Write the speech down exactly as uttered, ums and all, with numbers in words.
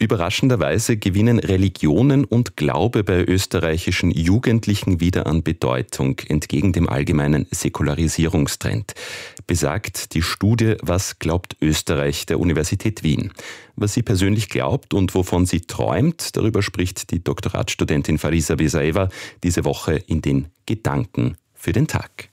Überraschenderweise gewinnen Religionen und Glaube bei österreichischen Jugendlichen wieder an Bedeutung, entgegen dem allgemeinen Säkularisierungstrend. Besagt die Studie Was glaubt Österreich der Universität Wien. Was sie persönlich glaubt und wovon sie träumt, darüber spricht die Doktoratsstudentin Farisa Vesaeva diese Woche in den Gedanken für den Tag.